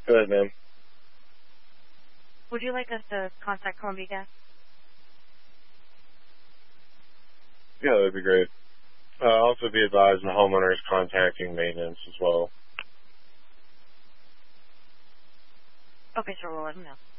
Go ahead, ma'am. Would you like us to contact Columbia Gas? Yeah, that'd be great. Also be advised the homeowner is contacting maintenance as well. Okay, sir, we'll let him know.